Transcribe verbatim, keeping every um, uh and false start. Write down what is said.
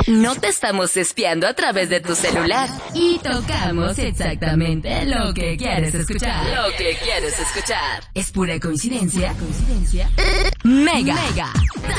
No te estamos espiando a través de tu celular. Y tocamos exactamente lo que quieres escuchar. Lo que quieres escuchar. ¿Es pura coincidencia? ¿Coincidencia? Mega. Mega.